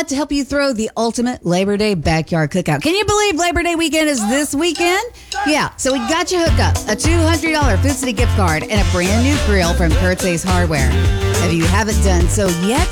Spot to help you throw the ultimate Labor Day backyard cookout. Can you believe Labor Day weekend is this weekend? Yeah, so we got you hooked up. A $200 Food City gift card and a brand new grill from Kurt's Ace Hardware. If you haven't done so yet,